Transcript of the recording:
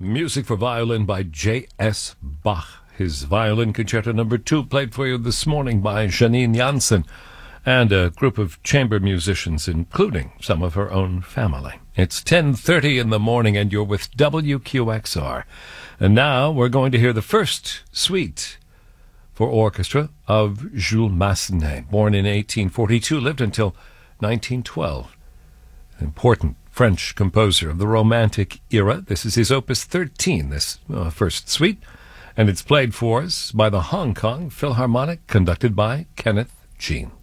Music for violin by J.S. Bach. His Violin Concerto No. 2 played for you this morning by Janine Jansen and a group of chamber musicians, including some of her own family. It's 10:30 in the morning and you're with WQXR. And now we're going to hear the first suite for orchestra of Jules Massenet. Born in 1842, lived until 1912. An important French composer of the Romantic era. This is his Opus 13, this first suite, and it's played for us by the Hong Kong Philharmonic, conducted by Kenneth Jean.